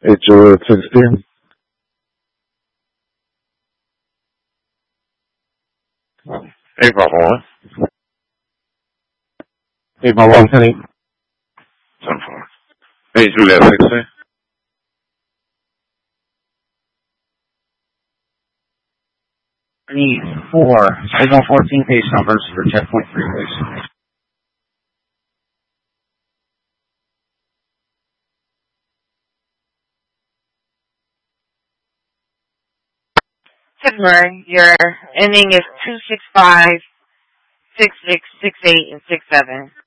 816. 851. 851, Penny. 74. Hey, Juliet 16. 4. Signal 14 page numbers for checkpoint 3, please. February, your ending is 265, 66, 68, and 67.